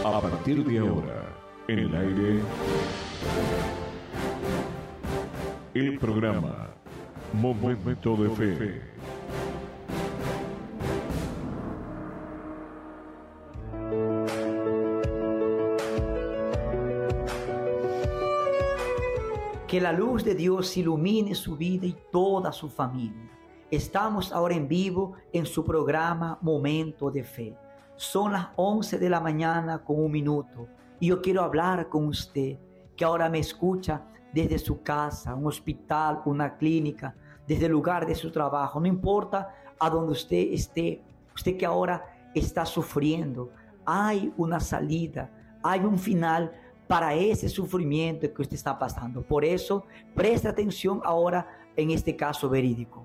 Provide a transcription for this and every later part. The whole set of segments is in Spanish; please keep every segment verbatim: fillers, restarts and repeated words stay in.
A partir de ahora, en el aire, el programa Momento de Fe. Que la luz de Dios ilumine su vida y toda su familia. Estamos ahora en vivo en su programa Momento de Fe. Son las once de la mañana con un minuto y yo quiero hablar con usted que ahora me escucha desde su casa, un hospital, una clínica, desde el lugar de su trabajo. No importa a donde usted esté, usted que ahora está sufriendo, hay una salida, hay un final para ese sufrimiento que usted está pasando. Por eso, preste atención ahora en este caso verídico.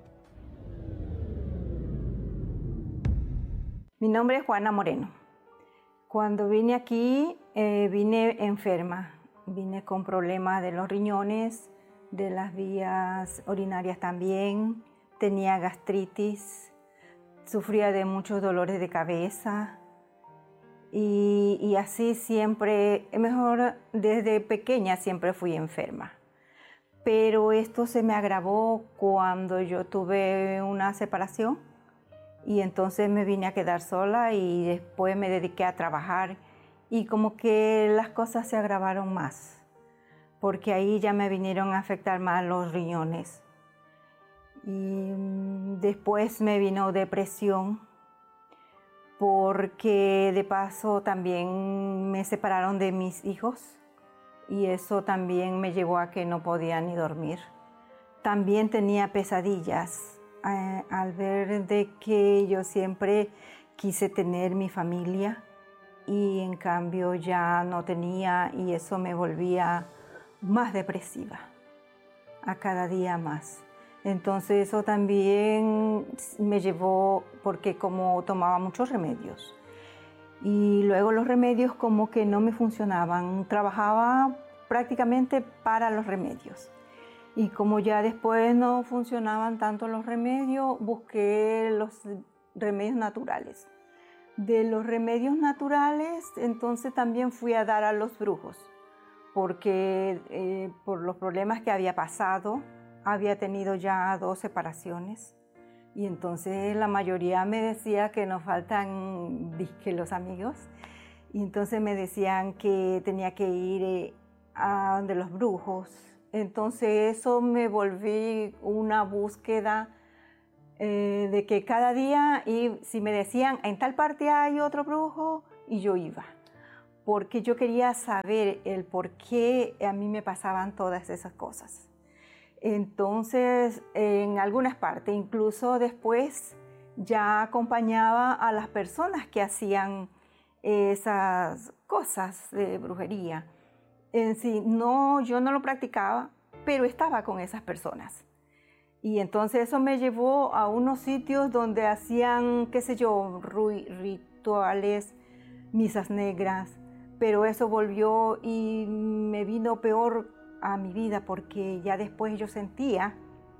Mi nombre es Juana Moreno. Cuando vine aquí, eh, vine enferma. Vine con problemas de los riñones, de las vías urinarias también. Tenía gastritis, sufría de muchos dolores de cabeza. Y, y así siempre, mejor desde pequeña siempre fui enferma. Pero esto se me agravó cuando yo tuve una separación y entonces me vine a quedar sola y después me dediqué a trabajar y como que las cosas se agravaron más porque ahí ya me vinieron a afectar más los riñones. Y después me vino depresión, porque de paso también me separaron de mis hijos y eso también me llevó a que no podía ni dormir. También tenía pesadillas eh, al ver de que yo siempre quise tener mi familia y en cambio ya no tenía y eso me volvía más depresiva, a cada día más. Entonces eso también me llevó, porque como tomaba muchos remedios y luego los remedios como que no me funcionaban, trabajaba prácticamente para los remedios y como ya después no funcionaban tanto los remedios, busqué los remedios naturales. De los remedios naturales entonces también fui a dar a los brujos porque eh, por los problemas que había pasado, había tenido ya dos separaciones y entonces la mayoría me decía que nos faltan disque los amigos y entonces me decían que tenía que ir eh, a donde los brujos. Entonces eso me volví una búsqueda eh, de que cada día, y si me decían en tal parte hay otro brujo, y yo iba, porque yo quería saber el por qué a mí me pasaban todas esas cosas. Entonces, en algunas partes, incluso después, ya acompañaba a las personas que hacían esas cosas de brujería. En sí, no, yo no lo practicaba, pero estaba con esas personas. Y entonces eso me llevó a unos sitios donde hacían, qué sé yo, rituales, misas negras, pero eso volvió y me vino peor a mi vida porque ya después yo sentía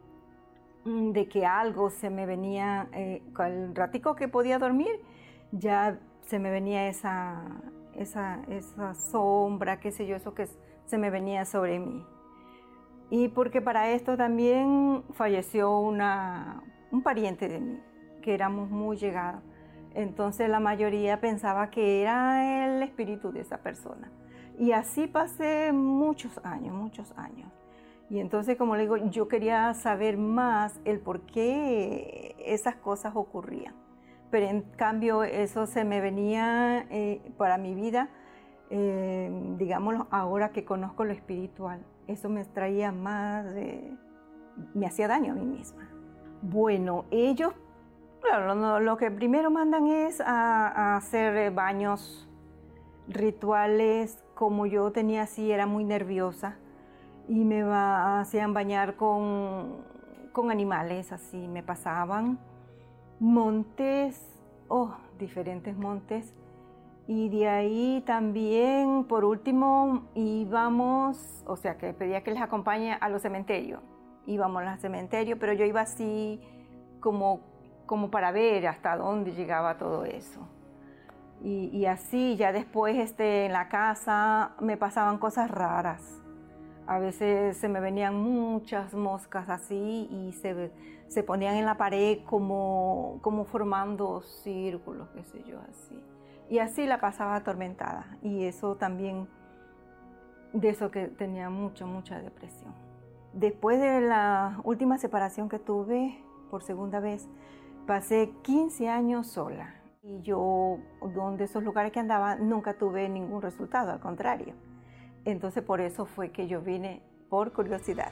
de que algo se me venía, eh, el ratico que podía dormir, ya se me venía esa, esa, esa sombra, qué sé yo, eso que se me venía sobre mí. Y porque para esto también falleció una, un pariente de mí, que éramos muy llegados. Entonces la mayoría pensaba que era el espíritu de esa persona. Y así pasé muchos años, muchos años. Y entonces, como le digo, yo quería saber más el por qué esas cosas ocurrían. Pero en cambio eso se me venía eh, para mi vida, eh, digámoslo, ahora que conozco lo espiritual. Eso me traía más, eh, me hacía daño a mí misma. Bueno, ellos, claro, lo, lo que primero mandan es a, a hacer baños rituales. Como yo tenía así, era muy nerviosa y me va, hacían bañar con, con animales, así me pasaban montes, oh, diferentes montes. Y de ahí también, por último, íbamos, o sea, que pedía que les acompañe a los cementerios. Íbamos al cementerio, pero yo iba así como, como para ver hasta dónde llegaba todo eso. Y, y así, ya después este, en la casa me pasaban cosas raras. A veces se me venían muchas moscas así y se, se ponían en la pared como, como formando círculos, qué sé yo, así. Y así la pasaba atormentada. Y eso también, de eso que tenía mucha, mucha depresión. Después de la última separación que tuve por segunda vez, pasé quince años sola. Y yo, donde esos lugares que andaba, nunca tuve ningún resultado, al contrario. Entonces por eso fue que yo vine por curiosidad.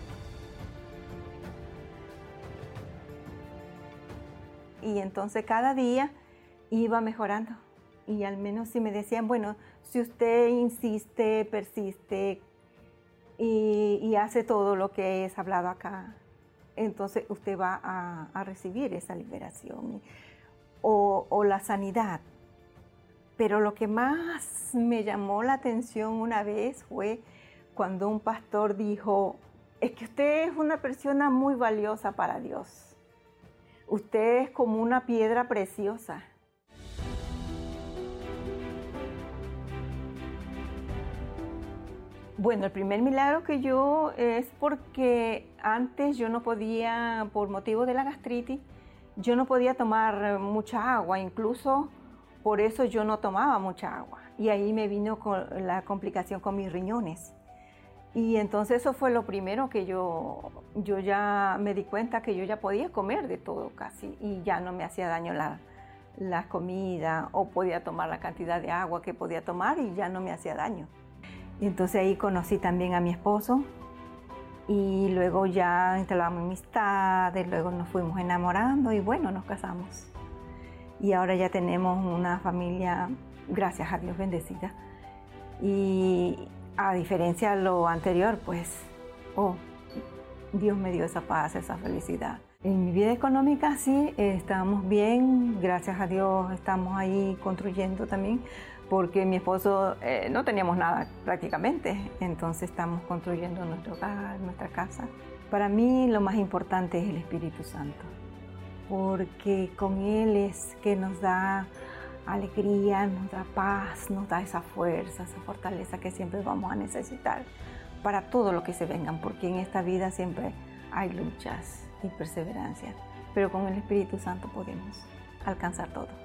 Y entonces cada día iba mejorando. Y al menos si me decían, bueno, si usted insiste, persiste y, y hace todo lo que es hablado acá, entonces usted va a, a recibir esa liberación o, o la sanidad. Pero lo que más me llamó la atención una vez fue cuando un pastor dijo, es que usted es una persona muy valiosa para Dios. Usted es como una piedra preciosa. Bueno, el primer milagro que yo es porque antes yo no podía, por motivo de la gastritis, yo no podía tomar mucha agua, incluso por eso yo no tomaba mucha agua. Y ahí me vino con la complicación con mis riñones. Y entonces eso fue lo primero que yo, yo ya me di cuenta que yo ya podía comer de todo casi y ya no me hacía daño la, la comida o podía tomar la cantidad de agua que podía tomar y ya no me hacía daño. Y entonces ahí conocí también a mi esposo y luego ya instalamos amistades, luego nos fuimos enamorando y bueno, nos casamos. Y ahora ya tenemos una familia, gracias a Dios, bendecida. Y a diferencia de lo anterior, pues, oh, Dios me dio esa paz, esa felicidad. En mi vida económica sí, estamos bien, gracias a Dios estamos ahí construyendo también, porque mi esposo eh, no teníamos nada prácticamente, entonces estamos construyendo nuestro hogar, nuestra casa. Para mí lo más importante es el Espíritu Santo, porque con Él es que nos da alegría, nos da paz, nos da esa fuerza, esa fortaleza que siempre vamos a necesitar para todo lo que se vengan, porque en esta vida siempre hay luchas y perseverancia, pero con el Espíritu Santo podemos alcanzar todo.